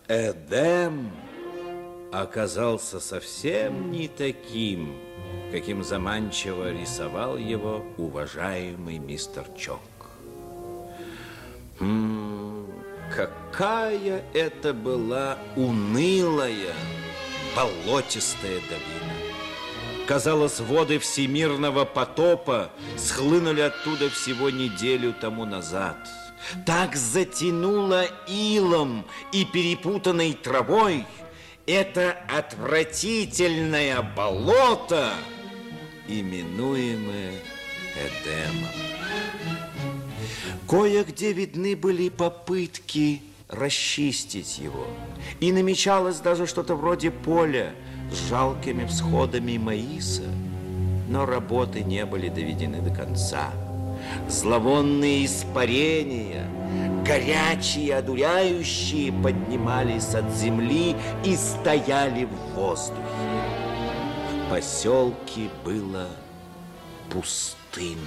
Эдем оказался совсем не таким, каким заманчиво рисовал его уважаемый мистер Чок. Какая это была унылая, болотистая долина. Казалось, воды всемирного потопа схлынули оттуда всего неделю тому назад. Так затянуло илом и перепутанной травой это отвратительное болото, именуемое Эдемом. Кое-где видны были попытки расчистить его, и намечалось даже что-то вроде поля с жалкими всходами маиса, но работы не были доведены до конца. Зловонные испарения, горячие, одуряющие, поднимались от земли и стояли в воздухе. В поселке было пустынно.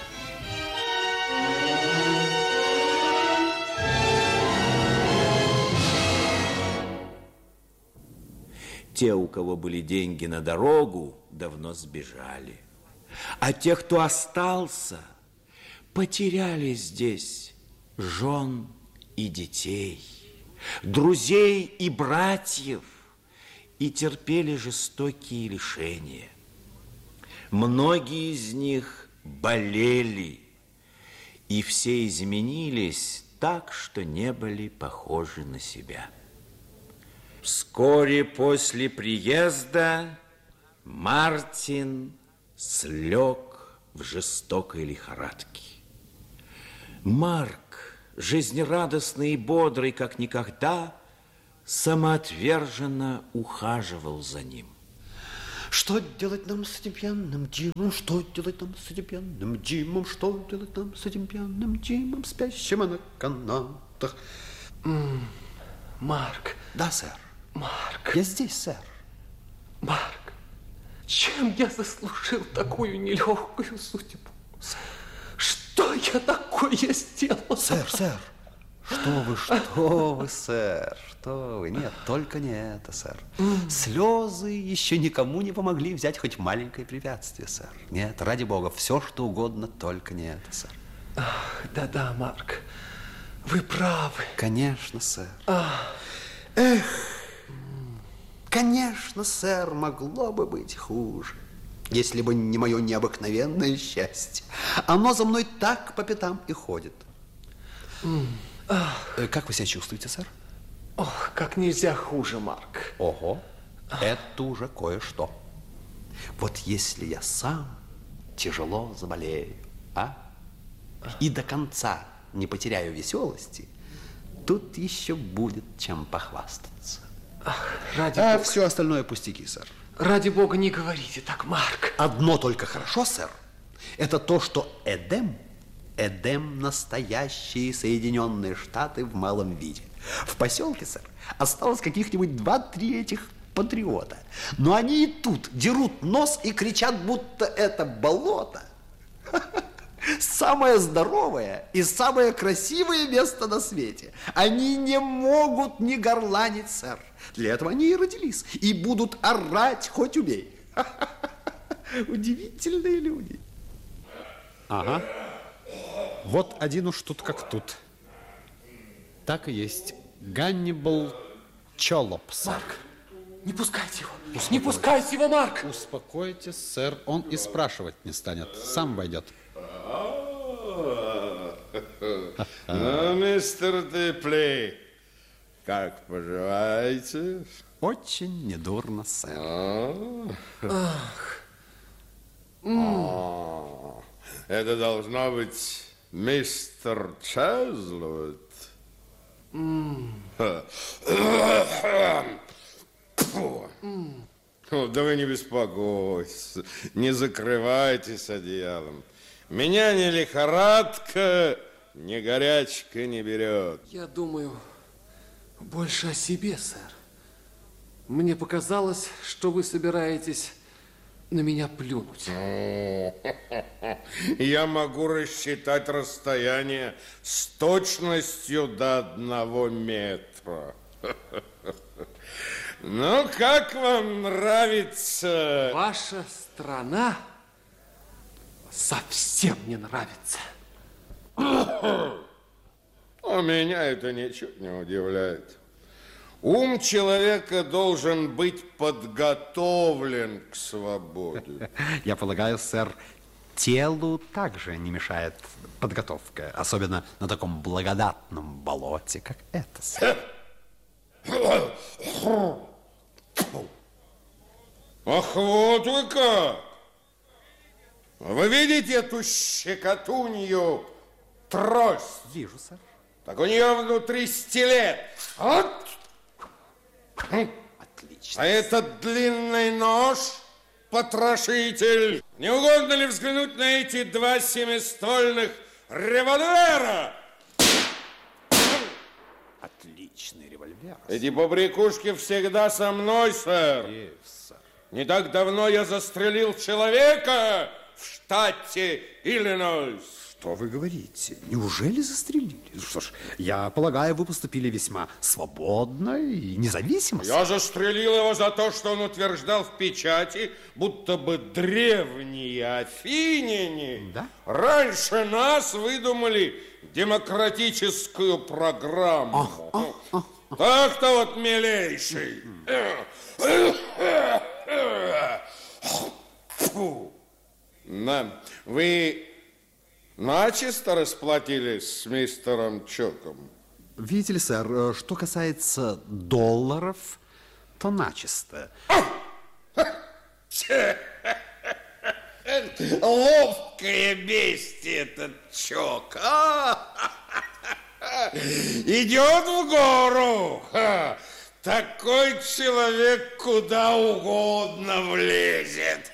Те, у кого были деньги на дорогу, давно сбежали. А те, кто остался, потеряли здесь жен и детей, друзей и братьев, и терпели жестокие лишения. Многие из них болели, и все изменились так, что не были похожи на себя. Вскоре после приезда Мартин слег в жестокой лихорадке. Марк, жизнерадостный и бодрый, как никогда, самоотверженно ухаживал за ним. Что делать нам с этим пьяным Димом? Что делать нам с этим пьяным Димом? Что делать нам с этим пьяным Димом, спящим на канатах? Марк. Да, сэр. Марк. Я здесь, сэр. Марк, чем я заслужил такую нелегкую судьбу? Что я такое сделал? Сэр, сэр. Что вы, сэр? Что вы? Нет, только не это, сэр. Слезы еще никому не помогли взять хоть маленькое препятствие, сэр. Нет, ради бога, все, что угодно, только не это, сэр. Да-да, Марк, вы правы. Конечно, сэр. Эх, конечно, сэр, могло бы быть хуже, если бы не мое необыкновенное счастье. Оно за мной так по пятам и ходит. Как вы себя чувствуете, сэр? Ох, как нельзя хуже, Марк. Ого, это уже кое-что. Вот если я сам тяжело заболею, и до конца не потеряю веселости, тут еще будет чем похвастаться. Ради бога. Все остальное пустяки, сэр. Ради бога, не говорите так, Марк. Одно только хорошо, сэр, это то, что Эдем настоящие Соединенные Штаты в малом виде. В поселке, сэр, осталось каких-нибудь 2-3 этих патриота. Но они и тут дерут нос и кричат, будто это болото самое здоровое и самое красивое место на свете. Они не могут не горланить, сэр. Для этого они и родились. И будут орать, хоть убей. Удивительные люди. Ага. Вот один уж тут как тут. Так и есть. Ганнибал Чолоп, сэр. Марк, не пускайте его. Не пускайте его, Марк. Успокойтесь, сэр. Он и спрашивать не станет. Сам войдет. Ну, мистер Дипли, как поживаете? Очень недурно, сэр. Это должно быть мистер Чезлвуд. Да вы не беспокойтесь, не закрывайтесь одеялом. Меня ни лихорадка, ни горячка не берет. Я думаю больше о себе, сэр. Мне показалось, что вы собираетесь на меня плюнуть. Я могу рассчитать расстояние с точностью до 1 метра. Ну, как вам нравится? Ваша страна совсем не нравится. А меня это ничуть не удивляет. Ум человека должен быть подготовлен к свободе. Я полагаю, сэр, телу также не мешает подготовка, особенно на таком благодатном болоте, как это, сэр. Ах, вот вы как! Вы видите эту щекотунью трость? Вижу, сэр. Так у нее внутри стилет. Вот. Отлично. А этот длинный нож — потрошитель. Не угодно ли взглянуть на эти два семиствольных револьвера? Отличный револьвер. Эти побрякушки всегда со мной, сэр. Сэр. Не так давно я застрелил человека в штате Иллинойс. Что вы говорите? Неужели застрелили? Что ж, я полагаю, вы поступили весьма свободно и независимо. Я застрелил его за то, что он утверждал в печати, будто бы древние афиняне раньше нас выдумали демократическую программу. Так-то вот, милейший. Вы начисто расплатились с мистером Чоком? Видите ли, сэр, что касается долларов, то начисто. Ловкое бестие этот Чок. Идет в гору. Такой человек куда угодно влезет.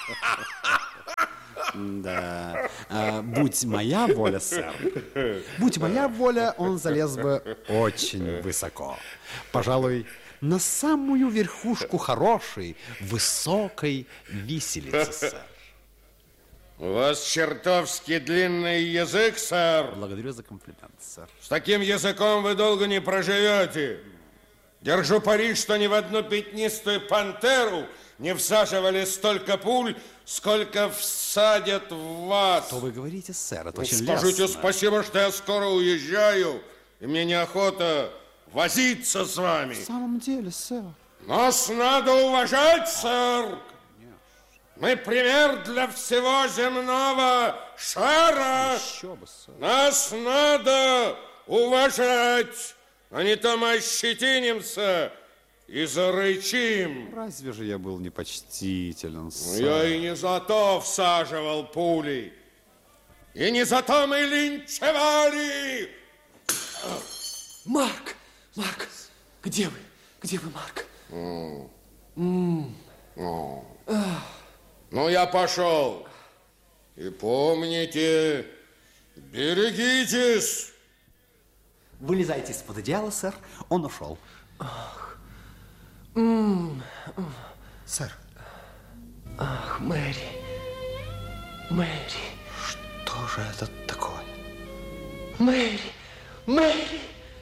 Да. Будь моя воля, сэр, будь моя воля, он залез бы очень высоко. Пожалуй, на самую верхушку хорошей, высокой виселицы, сэр. У вас чертовски длинный язык, сэр. Благодарю за комплимент, сэр. С таким языком вы долго не проживете. Держу пари, что ни в одну пятнистую пантеру не всаживали столько пуль, сколько всадят в вас. Что вы говорите, сэр? Это очень Скажите лестно. спасибо, что я скоро уезжаю, и мне неохота возиться с вами. В самом деле, сэр. Нас надо уважать, сэр. Мы пример для всего земного шара. Еще бы, сэр. Нас надо уважать, а не то мы ощетинимся и зарычим. Разве же я был непочтителен, сэр? Я и не за то всаживал пули. И не за то мы линчевали. Марк! Марк! Где вы? Где вы, Марк? Ну, я пошел. И помните, берегитесь. Вылезайте из-под одеяла, сэр. Он ушел. Сэр. Ах, Мэри. Мэри. Что же это такое? Мэри. Мэри.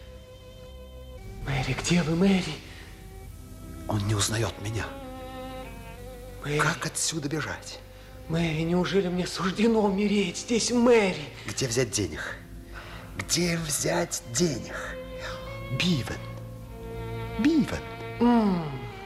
Мэри, где вы, Мэри? Он не узнает меня. Мэри. Как отсюда бежать? Мэри, неужели мне суждено умереть здесь, Мэри? Где взять денег? Где взять денег? Бивен. Бивен.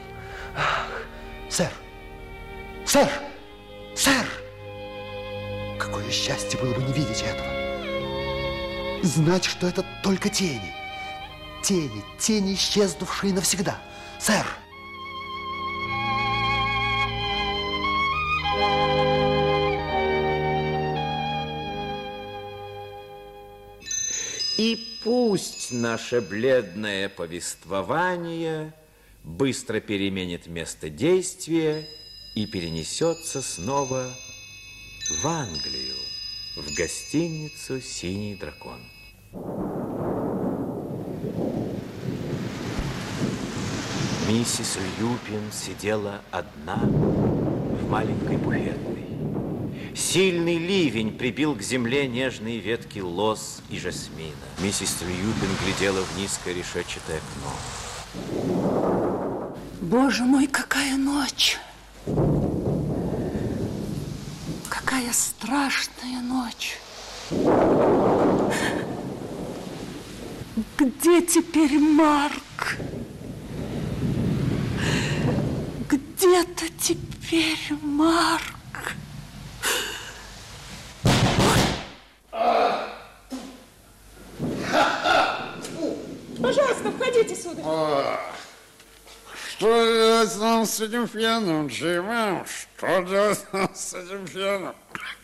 Сэр. Сэр. Сэр. Какое счастье было бы не видеть этого. Знать, что это только тени. Тени, исчезнувшие навсегда. Сэр. И пусть наше бледное повествование быстро переменит место действия и перенесется снова в Англию, в гостиницу «Синий дракон». Миссис Льюпин сидела одна в маленькой буфетной. Сильный ливень прибил к земле нежные ветки лоз и жасмина. Миссис Льюпин глядела в низкое решетчатое окно. Боже мой, какая ночь! Какая страшная ночь! Где теперь Марк? Где-то теперь Марк. Пожалуйста, входите, сударь. Что делать нам с этим пьяным, Джимом? Что делать нам с этим пьяным?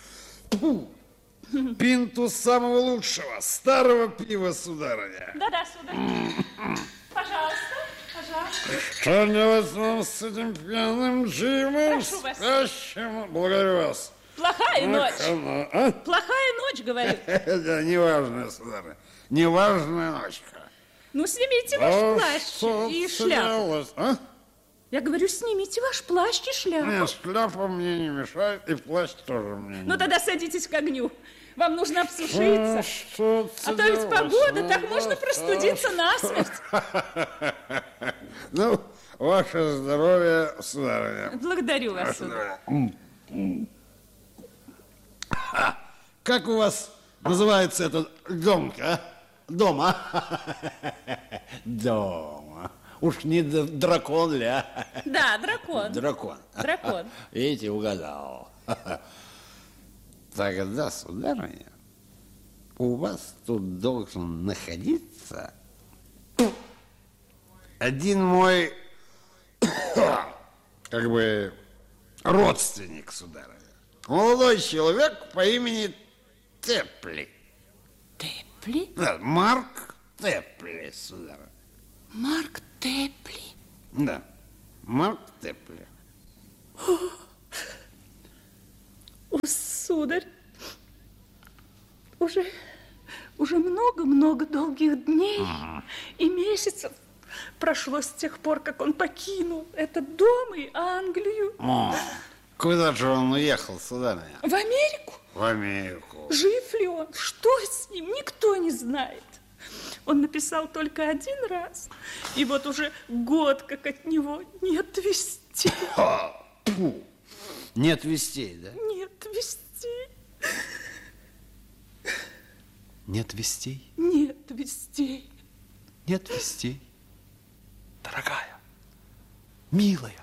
Пинту самого лучшего, старого пива, сударыня. Да-да, сударь. Пожалуйста, пожалуйста. Что делать нам с этим пьяным, Джимом? Прошу вас. Спящим? Благодарю вас. Плохая ночь. А? Плохая ночь, говорю. Это неважная, сударыня. Неважная ночка. Ну, снимите ваш плащ и шляпу. А? Я говорю, снимите ваш плащ и шляпу. Нет, шляпа мне не мешает, и плащ тоже мне не Ну, тогда садитесь к огню. Вам нужно обсушиться. А то ведь делать? погода, так можно простудиться насмерть. Ну, ваше здоровье, сударыня. Благодарю вас, сударь. Как у вас называется этот домка, а? Дома? Дома. Уж не дракон ли, а? Да, дракон. Дракон. Дракон. Видите, угадал. Тогда, сударыня, у вас тут должен находиться один мой, как бы, родственник, сударыня. Молодой человек по имени Тепли. Тепли? Да, Марк Тепли, сударыня. Марк Тепли. Да, Марк Тепли. О, сударь, уже много-много долгих дней и месяцев прошло с тех пор, как он покинул этот дом и Англию. Куда же он уехал, сударыня? В Америку? В Америку. Жив ли он? Что с ним? Никто не знает. Он написал только один раз, и вот уже год, как от него нет вестей. Нет вестей, да? Нет вестей. Нет вестей? Нет вестей. Нет вестей. Дорогая, милая.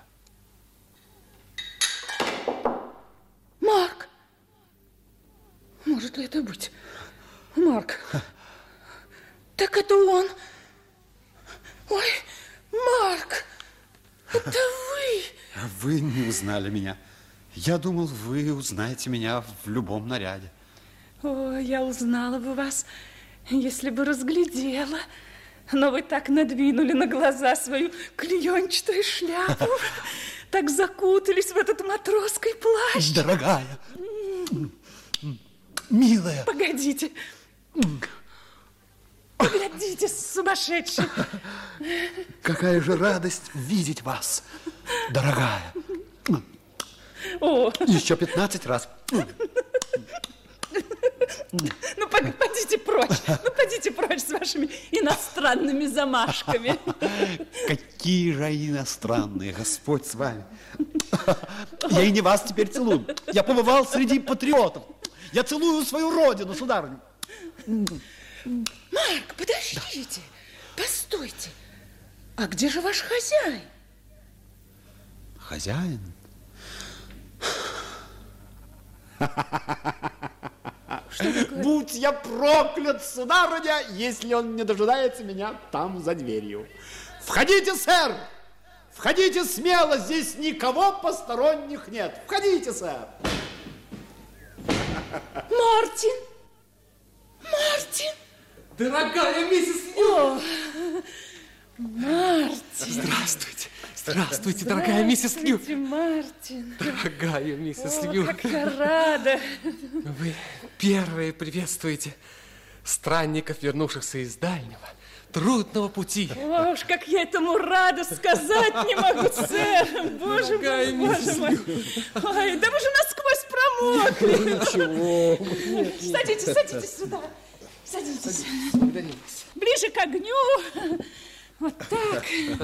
Марк! Может ли это быть? Марк! Так это он! Ой, Марк! Это вы! Вы не узнали меня. Я думал, вы узнаете меня в любом наряде. О, я узнала бы вас, если бы разглядела. Но вы так надвинули на глаза свою клеенчатую шляпу, так закутались в этот матросский плащ. Дорогая, милая. Погодите. Погодите, сумасшедший. Какая же радость видеть вас, дорогая. О. Еще 15 раз. Ну, подите прочь. Ну, подите прочь с вашими иностранными замашками. Какие же иностранные, Господь с вами. Я и не вас теперь целую. Я побывал среди патриотов. Я целую свою родину, сударыня. Марк, подождите. Постойте. А где же ваш хозяин? Хозяин? Будь я проклят, сударыня, если он не дожидается меня там за дверью. Входите, сэр! Входите смело, здесь никого посторонних нет. Входите, сэр! Мартин! Мартин! Дорогая миссис О, Мартин! Здравствуйте! Здравствуйте, дорогая миссис Лью! Мартин! Дорогая миссис О, Лью! как я рада! Вы первые приветствуете странников, вернувшихся из дальнего, трудного пути. О, уж как я этому рада, сказать не могу, сэр! Боже мой, боже мой! Ой, да вы же насквозь промокли! промокли. Ничего. Садитесь сюда. Садитесь. Ближе к огню. Вот так.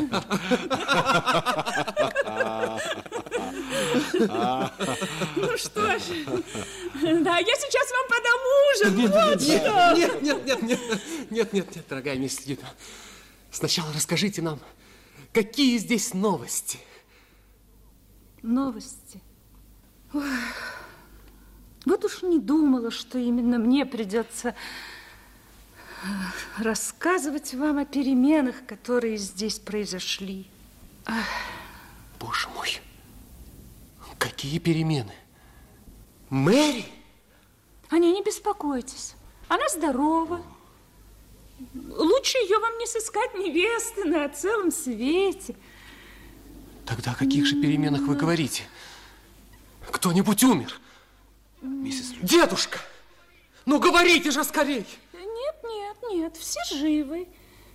Ну что ж, да, я сейчас вам подам ужин. Нет, дорогая мисс Ньютон. Сначала расскажите нам, какие здесь новости? Новости? Ой, вот уж не думала, что именно мне придется рассказывать вам о переменах, которые здесь произошли. Боже мой, какие перемены? Мэри? Не беспокойтесь, она здорова. Лучше ее вам не сыскать невесты на целом свете. Тогда о каких же переменах вы говорите? Кто-нибудь умер? Миссис Лю. Дедушка! Ну, говорите же скорей! Нет, все живы.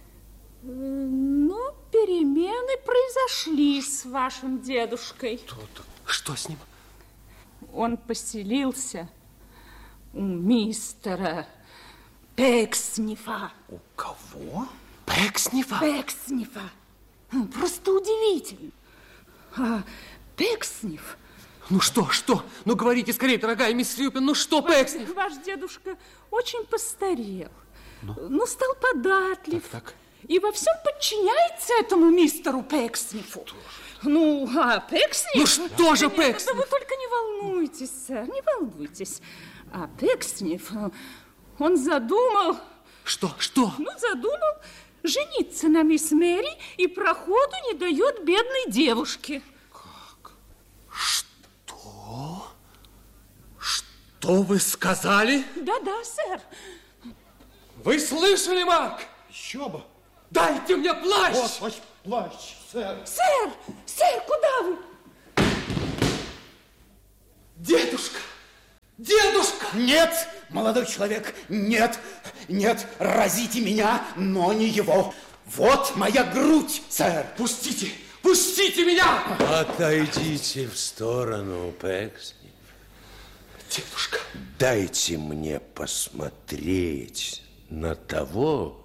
Но перемены произошли с вашим дедушкой. Что с ним? Он поселился у мистера Пекснифа. У кого? Пекснифа? Пекснифа. Просто удивительно. Пексниф. Ну что? Ну говорите скорее, дорогая мисс Люпин, ну что, Пексниф? Ваш дедушка очень постарел. Ну, стал податлив. Так. И во всем подчиняется этому мистеру Пекснифу. Пексниф... Ну что же Пексниф? Да вы только не волнуйтесь, сэр, не волнуйтесь. Пексниф, он задумал... Что? Задумал жениться на мисс Мэри и проходу не дает бедной девушке. Как? Что? Что вы сказали? Да, сэр. Вы слышали, Марк? Еще бы. Дайте мне плащ! Вот ваш плащ, сэр. Сэр, куда вы? Дедушка! Нет, молодой человек, нет, разите меня, но не его. Вот моя грудь, сэр. Пустите меня! Отойдите в сторону, Пексниф. Дедушка. Дайте мне посмотреть на того,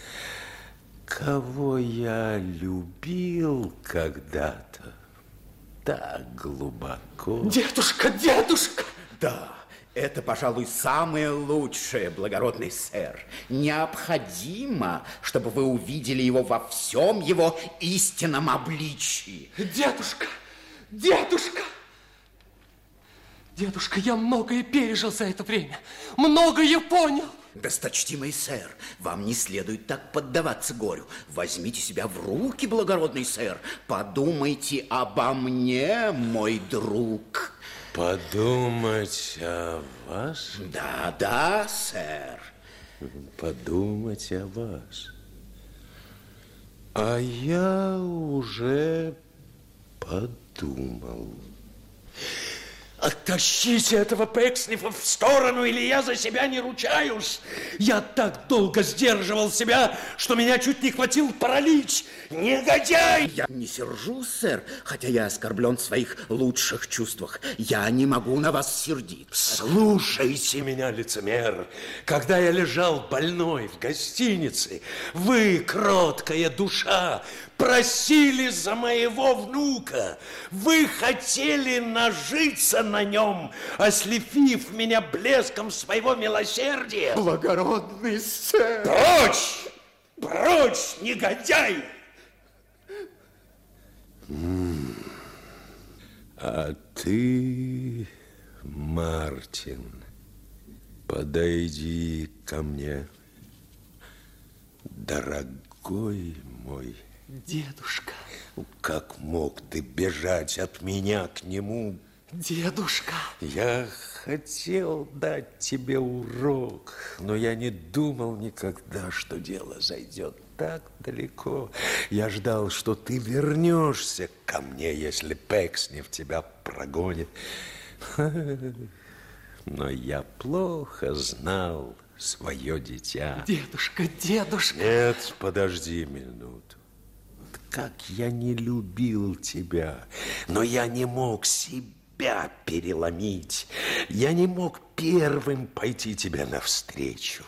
кого я любил когда-то так глубоко. Дедушка! Да, это, пожалуй, самое лучшее, благородный сэр. Необходимо, чтобы вы увидели его во всем его истинном обличии. Дедушка, я многое пережил за это время. Многое понял. Досточтимый сэр, вам не следует так поддаваться горю. Возьмите себя в руки, благородный сэр. Подумайте обо мне, мой друг. Подумать о вас? Да, сэр. Подумать о вас. А я уже подумал. Оттащите этого Пекснифа в сторону, или я за себя не ручаюсь. Я так долго сдерживал себя, что меня чуть не хватил паралич. Негодяй! Я не сержусь, сэр, хотя я оскорблен в своих лучших чувствах. Я не могу на вас сердиться. Слушайте меня, лицемер. Когда я лежал больной в гостинице, вы, кроткая душа, просили за моего внука. Вы хотели нажиться на нем, ослепив меня блеском своего милосердия. Благородный сэр! Прочь, негодяй! А ты, Мартин, подойди ко мне, дорогой мой. Дедушка. Как мог ты бежать от меня к нему? Дедушка. Я хотел дать тебе урок, но я не думал никогда, что дело зайдет так далеко. Я ждал, что ты вернешься ко мне, если Пексниф тебя прогонит. Но я плохо знал свое дитя. Дедушка. Нет, подожди минуту. Как я не любил тебя, но я не мог себя себя переломить. Я не мог первым пойти тебе навстречу.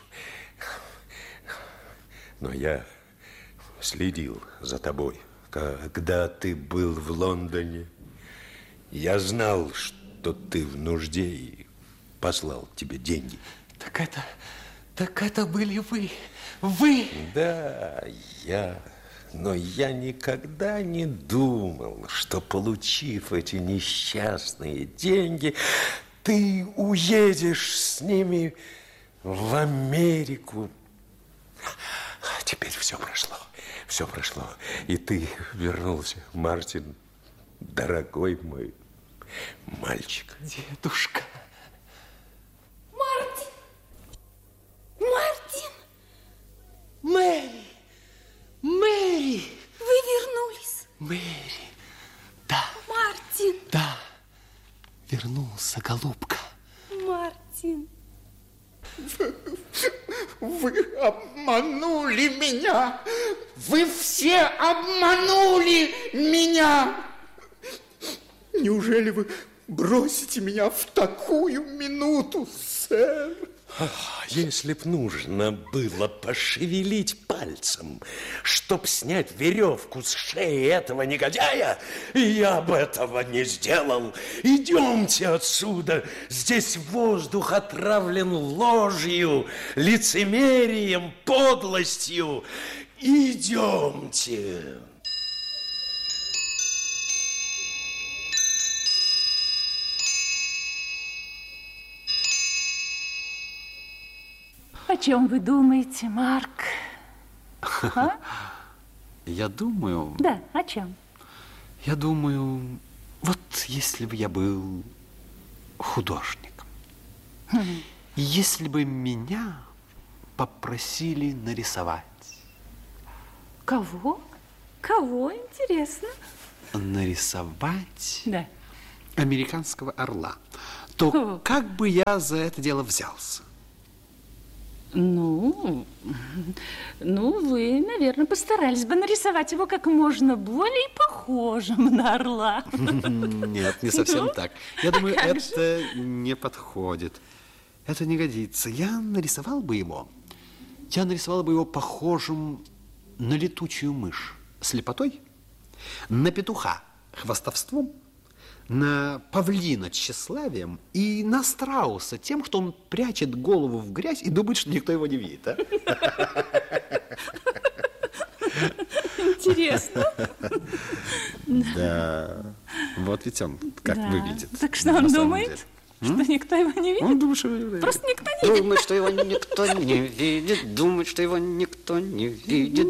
Но я следил за тобой, когда ты был в Лондоне. Я знал, что ты в нужде, и послал тебе деньги. Так это были вы. Вы? Да, я. Но я никогда не думал, что, получив эти несчастные деньги, ты уедешь с ними в Америку. Теперь все прошло, и ты вернулся, Мартин, дорогой мой мальчик. Дедушка. Мартин! Мартин! Мэри! Мэри! Вы вернулись? Мэри! Да. Мартин! Да. Вернулся, голубка. Мартин! Вы обманули меня! Вы все обманули меня! Неужели вы бросите меня в такую минуту, сэр? Если б нужно было пошевелить пальцем, чтоб снять веревку с шеи этого негодяя, я бы этого не сделал. Идемте отсюда. Здесь воздух отравлен ложью, лицемерием, подлостью. Идемте. О чем вы думаете, Марк? А? Я думаю... Да, о чем? Я думаю, вот если бы я был художником, если бы меня попросили нарисовать. Кого? Кого, интересно? Нарисовать Да. американского орла, то как бы я за это дело взялся? Ну, вы, наверное, постарались бы нарисовать его как можно более похожим на орла. Нет, не совсем так. Я думаю, это не подходит. Это не годится. Я нарисовал бы его похожим на летучую мышь слепотой, на петуха хвастовством, на павлина тщеславием и на страуса тем, что он прячет голову в грязь и думает, что никто его не видит. А? Интересно. Да. Вот ведь он как выглядит. Так что он думает? Что никто его не видит? Он думает, что его Просто никто не видит. Думает, что его никто не видит. Думает, что его никто не видит.